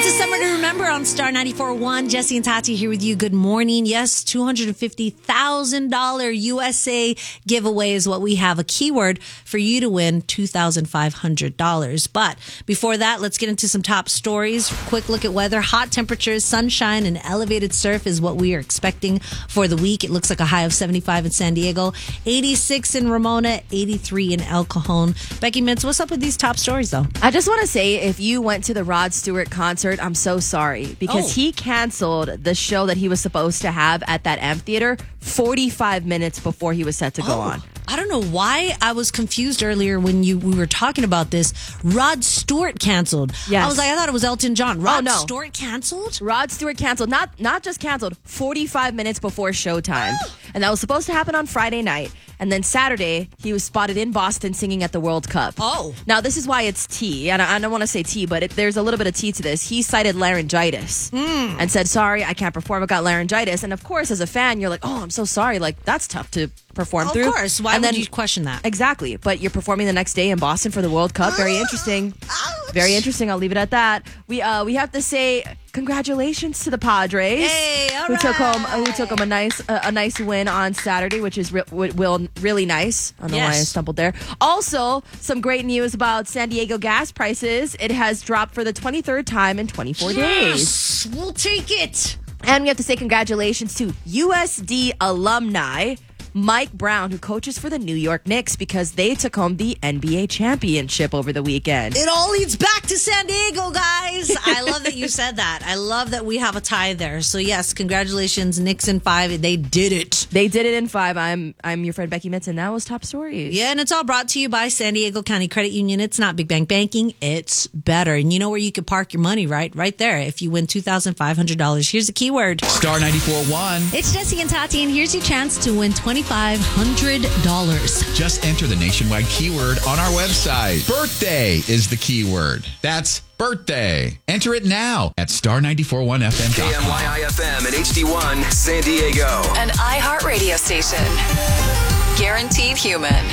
a summer to remember on Star 94.1. Jesse and Tati here with you. Good morning. Yes, $250,000 USA giveaway is what we have. A keyword for you to win $2,500. But before that, let's get into some top stories. Quick look at weather. Hot temperatures, sunshine, and elevated surf is what we are expecting for the week. It looks like a high of 75 in San Diego, 86 in Ramona, 83 in El Cajon. Becky Mintz, what's up with these top stories, though? I just want to say, if you went to the Rod Stewart concert, I'm so sorry because he canceled the show that he was supposed to have at that amphitheater 45 minutes before he was set to go on. I don't know why I was confused earlier when we were talking about this. Rod Stewart canceled. Yes. I was like, I thought it was Elton John. Rod no. Stewart canceled? Rod Stewart canceled. Not just canceled, 45 minutes before showtime. And that was supposed to happen on Friday night. And then Saturday, he was spotted in Boston singing at the World Cup. Oh. Now, this is why it's tea. And I don't want to say tea, but there's a little bit of tea to this. He cited laryngitis and said, sorry, I can't perform. I got laryngitis. And of course, as a fan, you're like, oh, I'm so sorry. Like, that's tough to perform through. Of course. Why would you question that? Exactly. But you're performing the next day in Boston for the World Cup. Very interesting. Ouch. Very interesting. I'll leave it at that. We have to say congratulations to the Padres, Hey, all who took right. home a nice win on Saturday, which is really nice. I don't know why I Yes. stumbled there. Also, some great news about San Diego gas prices. It has dropped for the 23rd time in 24 days. Yes, we'll take it. And we have to say congratulations to USD alumni Mike Brown, who coaches for the New York Knicks, because they took home the NBA championship over the weekend. It all leads back to San Diego, guys. I love that you said that. I love that we have a tie there. So, yes, congratulations, Knicks in 5. They did it. They did it in 5. I'm your friend Becky Mitz, and that was Top Stories. Yeah, and it's all brought to you by San Diego County Credit Union. It's not big bank banking. It's better. And you know where you could park your money, right? Right there. If you win $2,500. Here's the keyword. Star 94.1. It's Jesse and Tati, and here's your chance to win $2,500. Just enter the nationwide keyword on our website. Birthday is the keyword. That's birthday. Enter it now at star941fm.com. KMYI-FM and HD1 San Diego. An iHeart radio station. Guaranteed human.